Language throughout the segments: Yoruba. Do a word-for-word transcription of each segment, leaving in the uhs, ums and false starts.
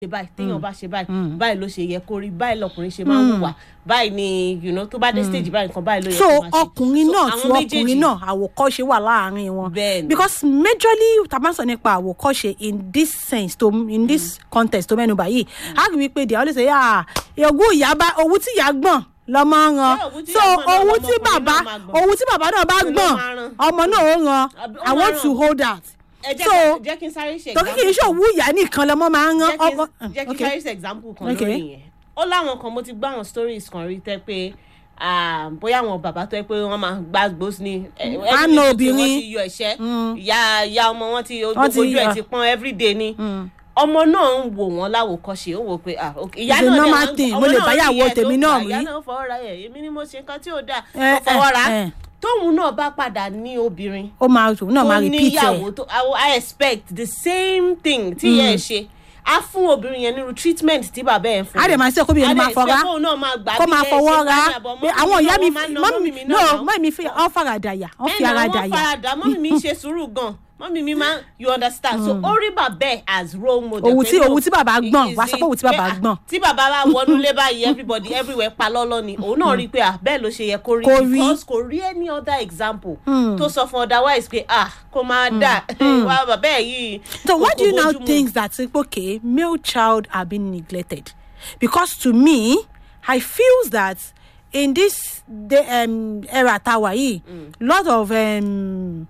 báyìí téèyàn bá ṣe báyìí báyìí ló ṣe yẹ kó rí báyìí lọkùnrin ṣe máa ń hùwà báyìí ni you know tó bá dé stage báyìí nǹkan báyìí ló yẹ so kó máa ṣe. ọkùnrin náà tí ọkùnrin náà àwòkọ́ṣe wà láàárín wọn because majorly tabanso nípa àwòkọ́ṣe in this sense to in this mm. context tó mẹ́nu báyìí a rí wípé they always say ah ogún ìyá bá owó tí ìyá gbọ̀n lọ́mọ ń ran so owó tí bàbá owó tí bàbá náà bá gbọ̀n ọmọ náà ó ran I want to hold that. so jẹ́ kí n sáré ṣe example tó kí n ṣe òwú ìyá nìkan lọ́mọ máa ń rán ọmọ. jẹ́ kí n sáré ṣe example kan lórí yẹn ó láwọn kan mo ti gbọ́ àwọn stories kan rí tẹ́ pé bóyá àwọn bàbá tó yẹ pé wọ́n máa gbá gbòs ní àna obìnrin wọ́n ti yọ ẹ̀ṣẹ́ ìyá ìyá ọmọ wọn ti ojú ẹ̀ ti pọ́n everyday ni ọmọ náà ń wò wọ́n láwòkọ́ṣe ó wò pé ìyá náà náà ọmọ náà rí ìyàwó tèmi náà rí ìyá náà fọwọ́ ra ẹ̀ èmi ni mo ṣe nǹkan tí ò dáa ó fọwọ́ ra tóun náà bá padà ní obìnrin ó máa òun náà máa repeat ẹ tó níyàwó tó I expect the same thing tí ìyá ẹ ṣe á fún obìnrin yẹn nínú treatment tí bàbá ẹ ń fún a dẹ̀ máa ṣe kó bí ẹni máa fọra kó máa fọwọ́ ra pé àwọn ìyá mi mọ́mí no mọ́mí mi fi ọ́ fara dàyà ọ́ fi ara dàyà. ẹ̀ náà wọ́n fara dà mọ́mí mi ṣe sùúrù gan mọ́mí mi máa you understand so ó rí bàbá ẹ̀ as role model. òwú tí òwú tí bàbá gbọ̀n wàá sọ pé òwú tí bàbá gbọ̀n. tí bàbá bá wọnú lé báyìí everybody everywhere pa lọ́lọ́ ni òun náà rí pé ah bẹ́ẹ̀ ló ṣe yẹ kó rí because kò rí any other example tó sọ fún otherwise pé ah kò máa dà wá bàbá ẹ̀ yìí. so why do you now think that okay male child are being neglected because to me I feel that in this the, um, era tawa yìí mm. lot of. Um,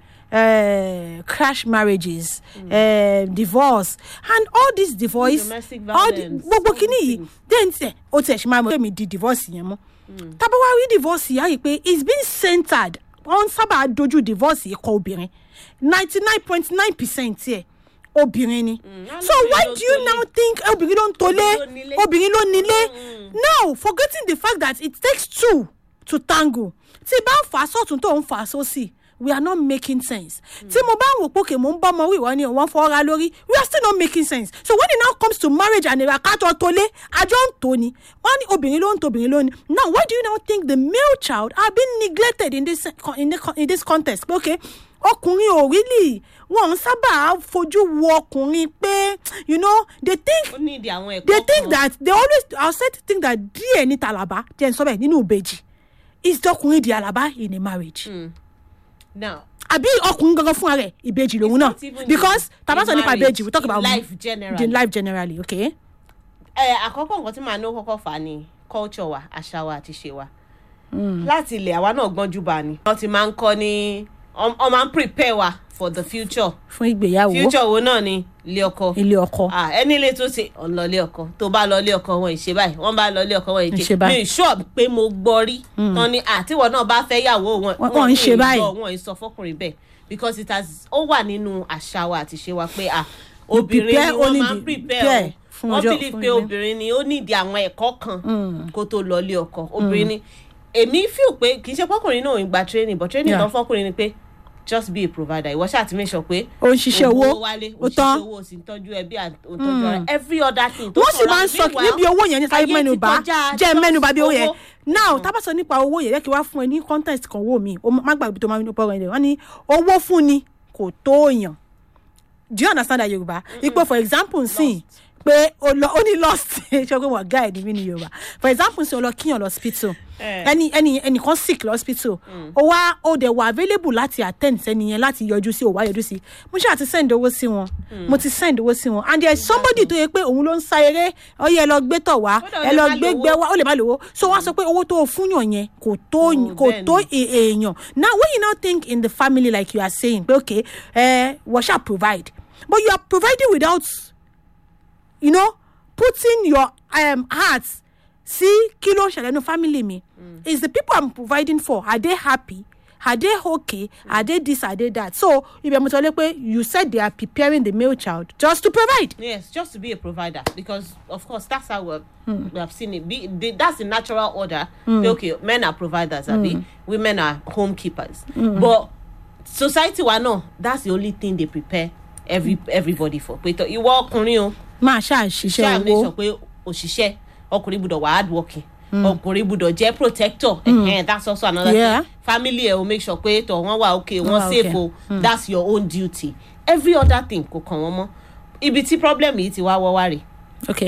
Uh, crash marriages, mm. uh, divorce, and all this divorce, domestic violence, gbogbo kini yìí then say o ti ẹ ṣe máa mọ̀ mi di divorce yẹn mọ́ tábà wá rí divorce yà yìí pé it's been centered on sábà dojú divorce yìí kọ obìnrin ninety nine point nine percent yẹ obìnrin ni so why do you now think obìnrin ló ń tolé obìnrin ló nílé no forgetting the fact that it takes two to tango tí bá ń fà sọ́tún tó ń fà sósì. We are not making sense. Tí mo bá ń wò pé kè mo ń bọ́ ọmọ wíwọ́ ni wọ́n fọ́ra lórí we are still not making sense. So when it now comes to marriage and ìràkàtọ̀ tolé àjọ ń tó ni wọ́n ní obìnrin ló ń tó obìnrin ló ní. Now why do you now think the male child are being neglected in this in, the, in this context? Okay, ọkùnrin ò really wọ́n sábà fojú wo ọkùnrin pé you know they think they think that they always I said think that díẹ̀ ní tàlàbà jẹ́ n sọ bẹ́ẹ̀ nínú ìbejì is dọkùnrin di àlàbà in a marriage. Mm. now àbí ọkùnrin gangan fún ara ẹ ìbejì lòun náà because tabasọ nípa ìbejì we talk about life generally the life generally okay. ẹ àkọ́kọ́ nǹkan tí màá ní ó kọ́kọ́ fà ní culture wa àṣà wa àti ṣe wa láti ilẹ̀ àwa náà gbọ́njú bá ni wọ́n ti máa ń kọ́ ní ọ máa ń prepare wa for the future fún ìgbéyàwó future wo náà ni ilé ọkọ ilé ọkọ ẹni ilé tó ṣe ọ̀nà ilé ọkọ tó bá lọ ilé ọkọ wọn ìṣe báyìí wọ́n bá lọ ilé ọkọ wọn ìṣe mi sure pé mo gbọ́ rí tán ni àtiwọ́ náà bá fẹ́ yàwó wọn wọn ń ṣe báyìí wọn ì sọ fọkùnrin bẹ́ẹ̀ because it has ó wà nínú àṣà wa àti ṣe wa pé ah obìnrin ni wọ́n máa ń prepare o wọ́n believe pé obìnrin ni ó nídìí àwọn ẹ̀kọ́ kan kó tó lọ ilé ọkọ obìnrin ni èmi feel pé kì í ṣe fọkùnrin náà ò ń gba training but training kan fọkùnrin ni pé just be a provider ìwọ ṣáà ti make sure pé o ń ṣiṣẹ́ owó o tán o ṣiṣẹ́ owó o sì ń tọ́jú ẹbí o tọ́jú ara every other thing. wọ́n sì máa ń sọ níbi owó yẹn ní sáyé mẹ́nuba jẹ́ mẹ́nuba bí owó yẹn now tá a bá sọ nípa owó yẹn yẹ kí wá fún ẹ ní context kan owó mi má gbàgbé tó máa ń pọ̀ rẹ̀ wọ́n ní owó fún ni kò tó yàn do you understand that Yorùbá ipò for example nsìn pé o lọ ó ní lost ṣe pé wọn guide mi ní Yorùbá for example ṣe o lọ kíyàn lọ hospital ẹni ẹni ẹnìkan sick lọ hospital o wá o dẹ̀ wà available láti attend sẹ́ni yẹn láti yọjú sí o wá yọjú sí mo ṣe àti send owó sí wọn mo ti send owó sí wọn and there is somebody tó yẹ pé òun ló ń sa eré ọyẹ ẹ lọ gbé tọ̀ wá ẹ lọ gbé gbẹ wá ó lè má lówó so wọ́n sọ pé owó tó o fún yàn yẹn kò tó kò tó èèyàn now when you now think in the family like you are saying pé okay ẹ wọ́n ṣá provide but you are providing without you know putting your um, heart see kí ló ṣẹlẹ̀ nínú family mi mm. is the people I'm providing for are they happy are they okay mm. are they this are they that so ibi mo tell you pé you said they are preparing the male child just to provide. Yes, just to be a provider because of course that's how we mm. we have seen it be the, that's the natural order mm. okay men are providers mm. abi women are home keepers mm. but society wa no that's the only thing they prepare every everybody for pé ìwọ ọkùnrin o máa ṣáà ṣiṣẹ́ owó ṣáà make sure pé òṣìṣẹ́ ọkùnrin gbọ́dọ̀ wà hard working ọkùnrin gbọ́dọ̀ jẹ́ protector mm. that's also another yeah. thing family ẹ o make sure pé tọ̀ wọ́n wà okay wọ́n safe okay. o mm. that's your own duty every other thing kò kàn wọ́n mọ́ ibi tí problem yìí ti wá wọ́ wá rè. Okay.